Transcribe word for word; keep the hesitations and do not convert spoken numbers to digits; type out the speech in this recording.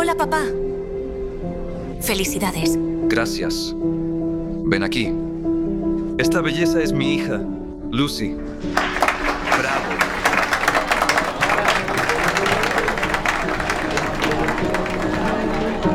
Hola, papá. Felicidades. Gracias. Ven aquí. Esta belleza es mi hija, Lucy.